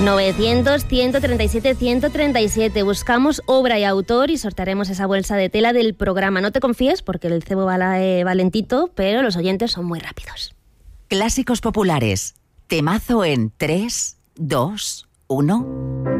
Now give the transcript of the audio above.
900-137-137. Buscamos obra y autor y sortearemos esa bolsa de tela del programa. No te confíes porque el cebo va lentito, pero los oyentes son muy rápidos. Clásicos populares. Temazo en 3, 2, 1...